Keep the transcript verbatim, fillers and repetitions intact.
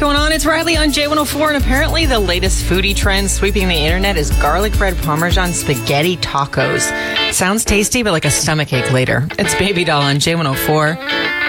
going on? It's Riley on J one oh four, and apparently the latest foodie trend sweeping the internet is garlic bread Parmesan spaghetti tacos. Sounds tasty, but like a stomachache later. It's Baby Doll on J one oh four.